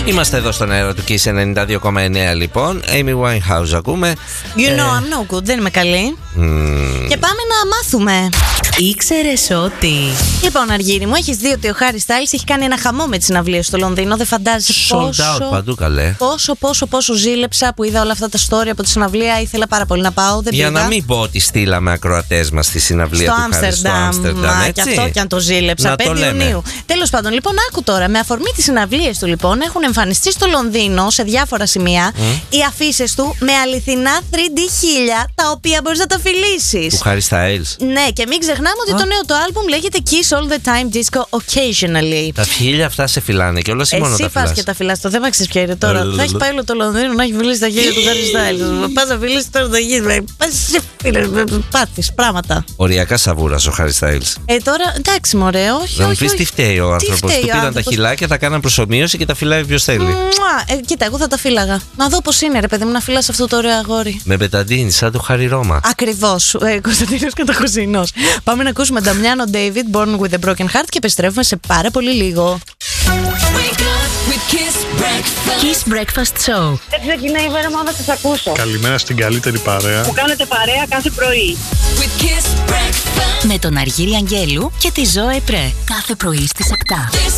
Είμαστε εδώ στον αέρα του Kiss 92,9 λοιπόν. Amy Winehouse ακούμε. You know I'm no good, δεν είμαι καλή. Και πάμε να μάθουμε. Ήξερες ότι. Λοιπόν, Αργύρι μου, έχεις δει ότι ο Χάρι Στάιλς έχει κάνει ένα χαμό με τις συναυλίες στο Λονδίνο. Δεν φαντάζεσαι Sold out παντού, καλέ. Πόσο ζήλεψα που είδα όλα αυτά τα story από τη συναυλία. Ήθελα πάρα πολύ να πάω. Δεν Για πήγα. να μην πω ότι στείλαμε ακροατές μας στη συναυλία στο του Χάρι στο Άμστερνταμ. Και αυτό κι αν το ζήλεψα. 5 Ιουνίου. Τέλος πάντων, λοιπόν, άκου τώρα. Με αφορμή τις συναυλίες του, λοιπόν, έχουν εμφανιστεί στο Λονδίνο σε διάφορα σημεία οι αφίσες του με αληθινά 3D χείλια, τα οποία μπορείς να τα φιλήσεις. Του Χάρι Στάιλς. Ναι, και μην ξεχνάμε ότι το νέο του άλμπουμ λέγεται Kiss All the Time Disco Occasionally. Τα χείλια αυτά σε φυλάνε και όλα ή μόνο τα Εσύ πας φυλάς? και τα φυλάς. Το θέμα ξέρεις ποιο είναι τώρα. Θα έχει πάει όλο το Λονδίνο να έχει φιλήσει τα χέρια του Χάρι Στάιλς. Πας να φιλήσεις τώρα το γύρισμα. Πας σε φίλε, πάθεις πράγματα. Οριακά σαβούρας ο Χάρι Στάιλς. Τώρα εντάξει, μωρέ, όχι. Να μου πεις τι φταίει ο άνθρωπος. Του πήραν τα χυλάκια, τα κάναν προσομοίωση και τα φυλάει ποιος θέλει. Κοίτα, εγώ θα τα φύλαγα. Να δω πώς είναι, ρε παιδί μου, να φυλάς αυτό το ωραίο αγόρι. Με μπεταντίνη, σαν το Χάρι Ρώμα. Ακριβώς, Κωνσταντίνος Κατακουζινός. Πάμε να ακούσουμε Νταμιάνο David, Born with a Broken Heart, και επιστρέφουμε σε πάρα πολύ λίγο. Kiss Breakfast Show. Ξεκινάει η μέρα μου να σας ακούσω. Καλημέρα στην καλύτερη παρέα. Που κάνετε παρέα κάθε πρωί. Με τον Αργύρι Αγγέλου και τη Ζωέ Πρέ. Κάθε πρωί στις 7.